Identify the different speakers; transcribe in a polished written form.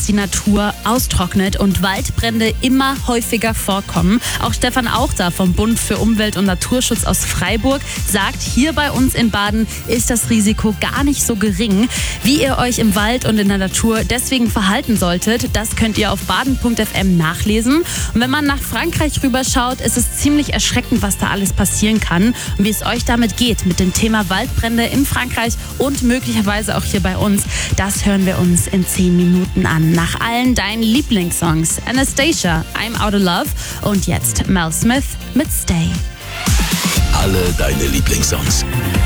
Speaker 1: die Natur austrocknet und Waldbrände immer häufiger vorkommen. Auch Stefan Auchter vom Bund für Umwelt- und Naturschutz aus Freiburg sagt, hier bei uns in Baden ist das Risiko gar nicht so gering. Wie ihr euch im Wald und in der Natur deswegen verhalten solltet, das könnt ihr auf baden.fm nachlesen. Und wenn man nach Frankreich rüberschaut, ist es ziemlich erschreckend, was da alles passieren kann und wie es euch damit geht mit dem Thema Waldbrände in Frankreich und möglicherweise auch hier bei uns. Das hören wir uns in 10 Minuten an. Nach allen deinen Lieblingssongs. Anastacia, I'm Out of Love und jetzt Mel Smith mit Stay.
Speaker 2: Alle deine Lieblingssongs.